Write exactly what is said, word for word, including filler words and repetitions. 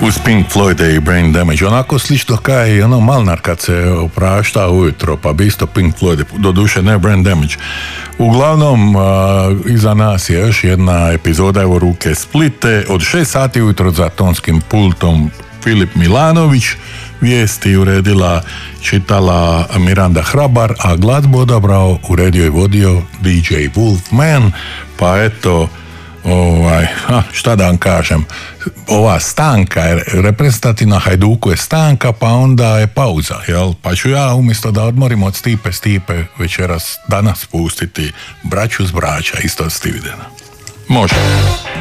uz Pink Floyda i Brain Damage. Onako slično kao i ono Malnar kad se oprašta ujutro, pa bi isto Pink Floyd, doduše ne Brain Damage. Uglavnom, uh, iza nas je još jedna epizoda Evo ruke Splite. Od šest sati ujutro za tonskim pultom Filip Milanović, vijesti uredila, čitala Miranda Hrabar, a glazbu odabrao, uredio i vodio D J Wolfman. Pa eto, ovaj, ha, šta da vam kažem, ova stanka, reprezentativna Hajduku je stanka, pa onda je pauza, jel? Pa ću ja umjesto da odmorim od Stipe Stipe večeras danas pustiti Braću s Brača, isto od Stividena. Može.